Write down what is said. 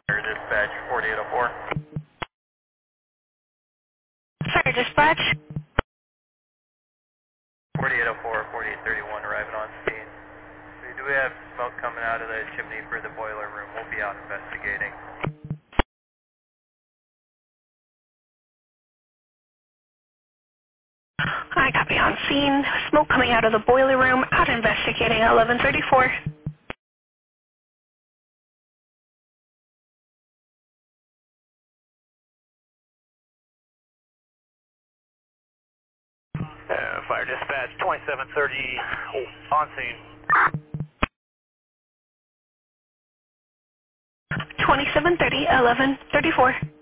Dispatch 4804. Fire dispatch. 4804, 4831 arriving on scene. Do we have smoke coming out of the chimney for the boiler room? We'll be out investigating. I copy on scene. Smoke coming out of the boiler room. Out investigating 1134. Fire dispatch 2730 on scene. 2730, 1134.